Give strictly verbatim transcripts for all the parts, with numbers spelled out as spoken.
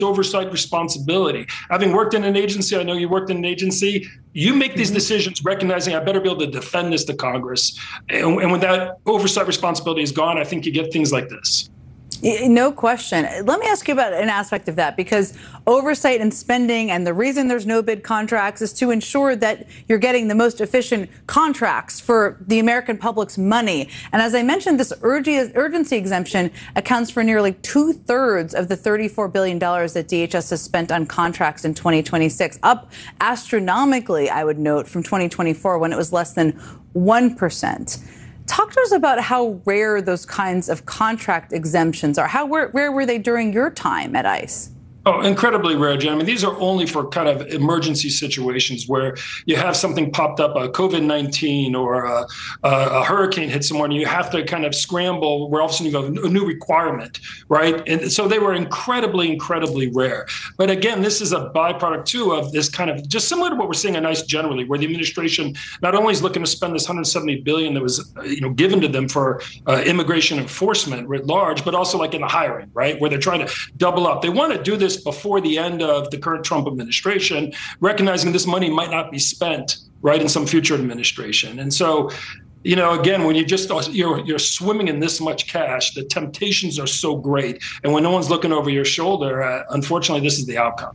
oversight responsibility. Having worked in an agency, I know you worked in an agency, you make these decisions recognizing I better be able to defend this to Congress. And, and when that oversight responsibility is gone, I think you get things like this. No question. Let me ask you about an aspect of that, because oversight and spending, and the reason there's no bid contracts is to ensure that you're getting the most efficient contracts for the American public's money. And as I mentioned, this urgency exemption accounts for nearly two thirds of the thirty-four billion dollars that D H S has spent on contracts in twenty twenty-six, up astronomically, I would note, from twenty twenty-four when it was less than one percent. Talk to us about how rare those kinds of contract exemptions are. How rare, rare were they during your time at ICE? Oh, incredibly rare, Jen. I mean, these are only for kind of emergency situations where you have something popped up, a COVID nineteen or a, a hurricane hit someone, and you have to kind of scramble where all of a sudden you have a new requirement, right? And so they were incredibly, incredibly rare. But again, this is a byproduct, too, of this kind of just similar to what we're seeing at ICE generally, where the administration not only is looking to spend this one hundred seventy billion dollars that was you know, given to them for uh, immigration enforcement writ large, but also like in the hiring, right, where they're trying to double up. They want to do this before the end of the current Trump administration, recognizing this money might not be spent, right, in some future administration. And so, you know, again, when you just you're you're swimming in this much cash, the temptations are so great, and when no one's looking over your shoulder, uh, unfortunately, this is the outcome.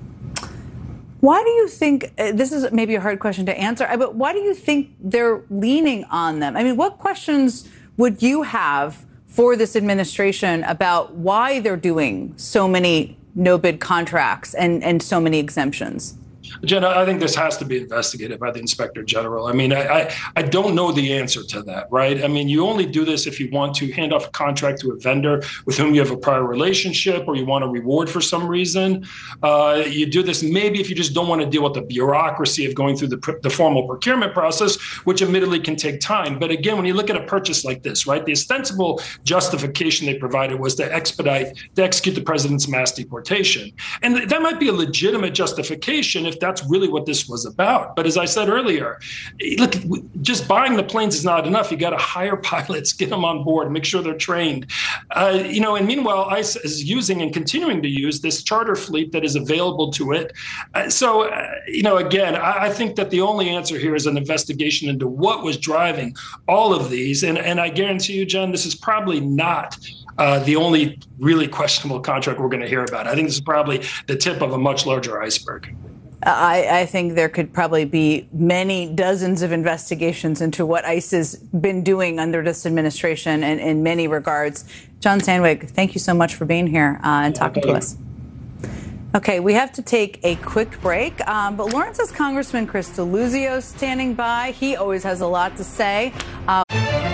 Why do you think uh, this is maybe a hard question to answer, but why do you think they're leaning on them? I mean, what questions would you have for this administration about why they're doing so many no bid contracts and, and so many exemptions? Jenna, I think this has to be investigated by the Inspector General. I mean, I, I I don't know the answer to that, right? I mean, you only do this if you want to hand off a contract to a vendor with whom you have a prior relationship or you want a reward for some reason. Uh, you do this maybe if you just don't want to deal with the bureaucracy of going through the, the formal procurement process, which admittedly can take time. But again, when you look at a purchase like this, right, the ostensible justification they provided was to expedite, to execute the president's mass deportation. And that might be a legitimate justification if that's really what this was about. But as I said earlier, look, just buying the planes is not enough. You got to hire pilots, get them on board, make sure they're trained. Uh, you know, and meanwhile, ICE is using and continuing to use this charter fleet that is available to it. Uh, so, uh, you know, again, I, I think that the only answer here is an investigation into what was driving all of these. And, and I guarantee you, Jen, this is probably not Uh, the only really questionable contract we're going to hear about. I think this is probably the tip of a much larger iceberg. I, I think there could probably be many dozens of investigations into what ICE has been doing under this administration and in many regards. John Sandvig, thank you so much for being here uh, and talking to us. Okay, we have to take a quick break, um, but Lawrence's Congressman Chris Deluzio standing by. He always has a lot to say. Uh